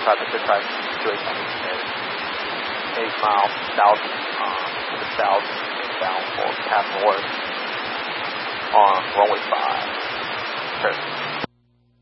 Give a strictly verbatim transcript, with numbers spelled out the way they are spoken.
traffic, good traffic situation is eight miles south uh, to the south, bound for path north on runway five. Sure.